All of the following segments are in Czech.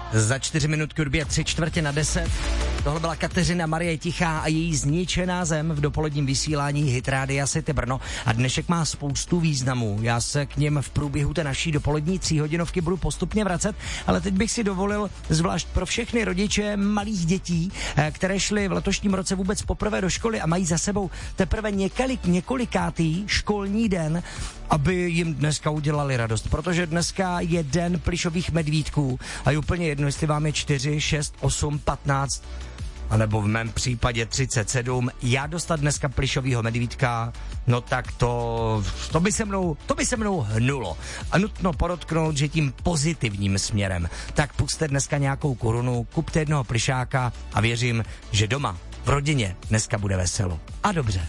Za 4 minutky odbije 9:45. Tohle byla Kateřina Marie Tichá a její Zničená zem v dopoledním vysílání Hit Rádia City Brno. A dnešek má spoustu významů. Já se k něm v průběhu té naší dopolední 3hodinovky budu postupně vracet, ale teď bych si dovolil zvlášť pro všechny rodiče malých dětí, které šly v letošním roce vůbec poprvé do školy a mají za sebou teprve několikátý školní den, aby jim dneska udělali radost, protože dneska je den plyšových medvídků a je úplně jedno, jestli vám je 4, 6, 8, 15, anebo v mém případě 37, já dostat dneska plyšovýho medvídka, no tak to by se mnou hnulo. A nutno podotknout, že tím pozitivním směrem. Tak pusťte dneska nějakou korunu, kupte jednoho plyšáka a věřím, že doma, v rodině dneska bude veselo. A dobře.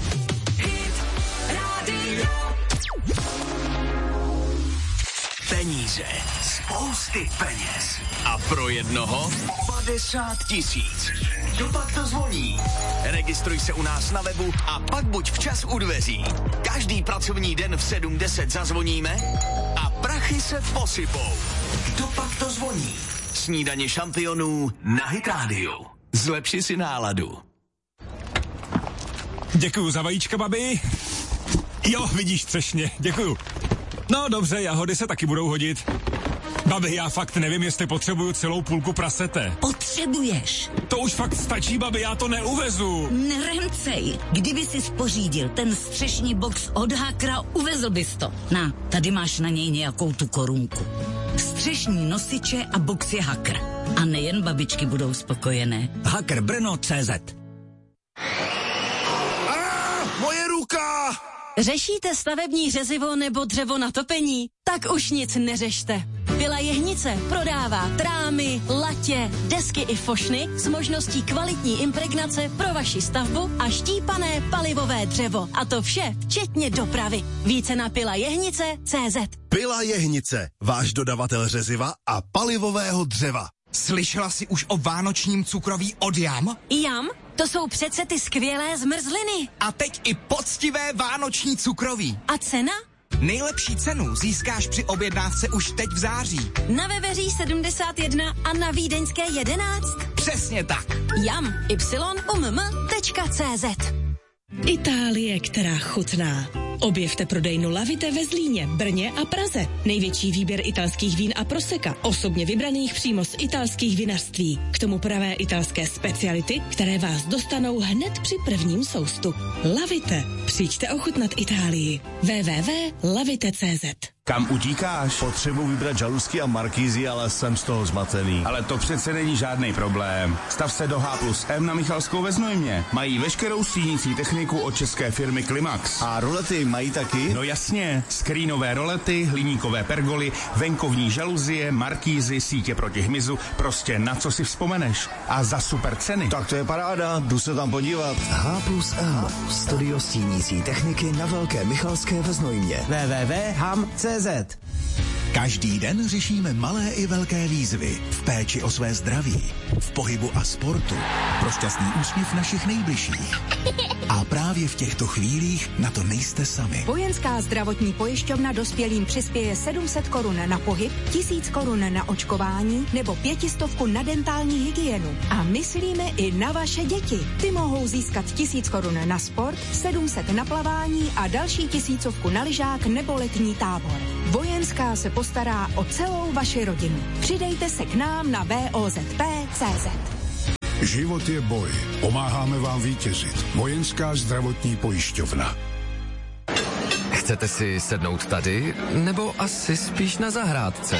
Peníze. Spousty peněz. A pro jednoho 50 000. Kdopak to zvoní? Registruj se u nás na webu a pak buď včas u dveří. Každý pracovní den v 7:10 zazvoníme a prachy se posypou. Kdopak to zvoní? Snídaně šampionů na Hit Radio. Zlepši si náladu. Děkuju za vajíčka, babi. Jo, vidíš, třešně, děkuju. No dobře, jahody se taky budou hodit. Babi, já fakt nevím, jestli potřebuju celou půlku prasete. Potřebuješ. To už fakt stačí, babi, já to neuvezu. Neremcej. Kdyby si spořídil ten střešní box od Hakra, uvezl bys to. Na, tady máš na něj nějakou tu korunku. Střešní nosiče a boxy Hakr. A nejen babičky budou spokojené. Hakr Brno.cz. Moje ruka! Řešíte stavební řezivo nebo dřevo na topení? Tak už nic neřešte. Pila Jehnice prodává trámy, latě, desky i fošny s možností kvalitní impregnace pro vaši stavbu a štípané palivové dřevo. A to vše včetně dopravy. Více na pilajehnice.cz. Pila Jehnice, váš dodavatel řeziva a palivového dřeva. Slyšela jsi už o vánočním cukroví od Jam? Jam? To jsou přece ty skvělé zmrzliny. A teď i poctivé vánoční cukroví. A cena? Nejlepší cenu získáš při objednávce už teď v září. Na Veveří 71 a na Vídeňské 11. Přesně tak. jam.cz. Itálie, která chutná. Objevte prodejnu Lavite ve Zlíně, Brně a Praze. Největší výběr italských vín a proseka, osobně vybraných přímo z italských vinařství. K tomu pravé italské speciality, které vás dostanou hned při prvním soustu. Lavite. Přijďte ochutnat Itálii. www.lavite.cz. Kam utíkáš? Potřebuji vybrat žaluzky a markízy, ale jsem z toho zmatený. Ale to přece není žádný problém. Stav se do H+M na Michalskou ve Znojmě. Mají veškerou stínící techniku od české firmy Klimax. A rolety mají taky? No jasně, skrínové rolety, hliníkové pergoly, venkovní žaluzie, markízy, sítě proti hmyzu, prostě na co si vzpomeneš. A za super ceny. Tak to je paráda, jdu se tam podívat. H+M, studio stínící techniky na Velké Michalské ve Znojmě. www.ham.cz. Každý den řešíme malé i velké výzvy v péči o své zdraví, v pohybu a sportu, pro šťastný úsměv našich nejbližších. A právě v těchto chvílích na to nejste sami. Vojenská zdravotní pojišťovna dospělým přispěje 700 korun na pohyb, 1000 korun na očkování nebo 500 na dentální hygienu. A myslíme i na vaše děti. Ty mohou získat 1000 korun na sport, 700 na plavání a další 1000 na lyžák nebo letní tábor. Vojenská se postará o celou vaši rodinu. Přidejte se k nám na VOZP.cz. Život je boj. Pomáháme vám vítězit. Vojenská zdravotní pojišťovna. Chcete si sednout tady, nebo asi spíš na zahrádce?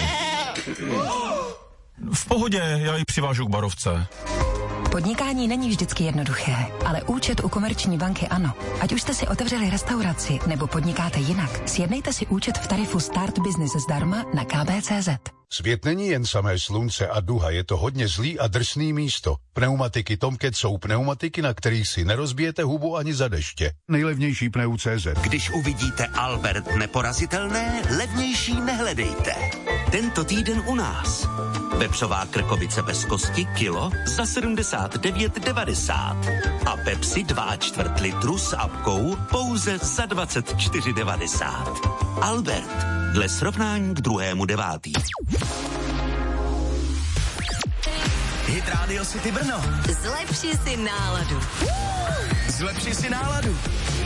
V pohodě, já ji přivážu k barovce. Podnikání není vždycky jednoduché, ale účet u Komerční banky ano. Ať už jste si otevřeli restauraci nebo podnikáte jinak, sjednejte si účet v tarifu Start Business zdarma na kb.cz. Svět není jen samé slunce a duha, je to hodně zlý a drsný místo. Pneumatiky Tomcat jsou pneumatiky, na kterých si nerozbijete hubu ani za deště. Nejlevnější pneu.cz. Když uvidíte Albert neporazitelné, levnější nehledejte. Tento týden u nás. Vepřová krkovice bez kosti kilo za 79,90. A Pepsi 2,25 litru s apkou pouze za 24,90. Albert, dle srovnání k 2.9. Hit Radio City Brno. Zlepši si náladu. Zlepši si náladu.